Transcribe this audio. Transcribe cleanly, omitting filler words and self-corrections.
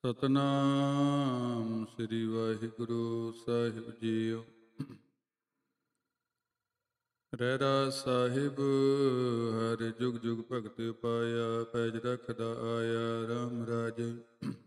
ਸਤਨਾਮ ਸ੍ਰੀ ਵਾਹਿਗੁਰੂ ਸਾਹਿਬ JIO. Rehras ਸਾਹਿਬ ਹਰ ਜੁਗ ਜੁਗ ਭਗਤ ਪਾਇਆ, ਪੈਜ ਰਖਦਾ ਆਇਆ RAM ਰਾਜ।